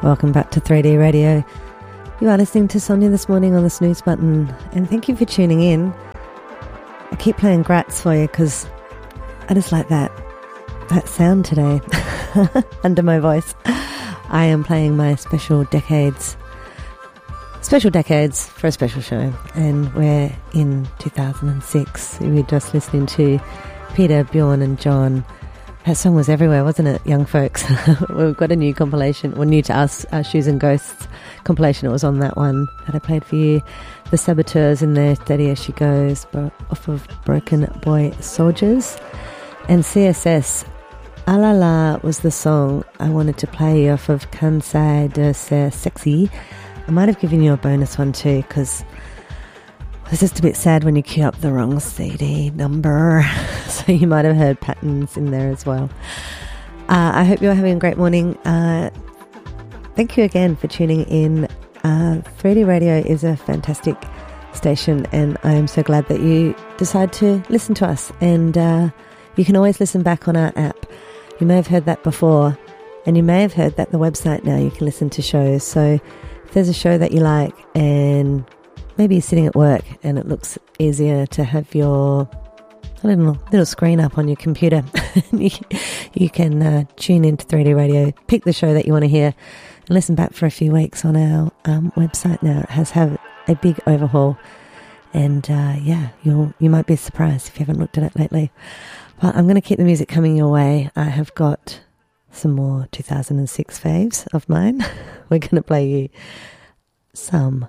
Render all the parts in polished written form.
Welcome back to 3D Radio. You are listening to Sonia this morning on the snooze button, and thank you for tuning in. I keep playing Gratz for you because I just like that sound today under my voice. I am playing my special decades for a special show, and we're in 2006. We were just listening to Peter, Bjorn and John. That song was everywhere, wasn't it, young folks? We've got a new compilation, well, new to us, Shoes and Ghosts compilation. It was on that one that I played for you. The Saboteurs in there, Steady As She Goes, off of Broken Boy Soldiers. And CSS, Ah La La was the song I wanted to play off of Kansai de Ser Sexy. I might have given you a bonus one too, because it's just a bit sad when you queue up the wrong CD number. So you might have heard patterns in there as well. I hope you're having a great morning. Thank you again for tuning in. 3D Radio is a fantastic station, and I am so glad that you decide to listen to us. And you can always listen back on our app. You may have heard that before, and you may have heard that the website now you can listen to shows. So if there's a show that you like and maybe you're sitting at work and it looks easier to have your little screen up on your computer, you can tune into 3D Radio, pick the show that you want to hear, and listen back for a few weeks on our website now. It has had a big overhaul, and you might be surprised if you haven't looked at it lately. But I'm going to keep the music coming your way. I have got some more 2006 faves of mine. We're going to play you some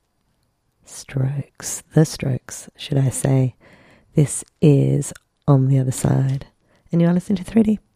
The Strokes, should I say. This is On the Other Side, and you are listening to 3D.